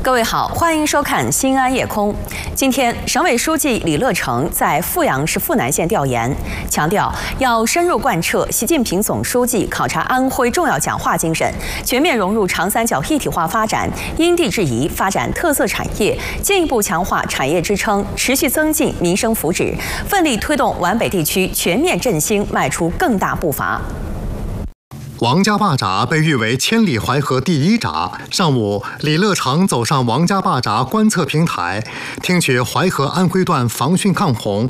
各位好，欢迎收看《新安夜空》。今天，省委书记李乐成在阜阳市阜南县调研，强调要深入贯彻习近平总书记考察安徽重要讲话精神，全面融入长三角一体化发展，因地制宜发展特色产业，进一步强化产业支撑，持续增进民生福祉，奋力推动皖北地区全面振兴迈出更大步伐。 王家坝闸被誉为千里淮河第一闸。上午，李乐成走上王家坝闸观测平台，听取淮河安徽段防汛抗洪、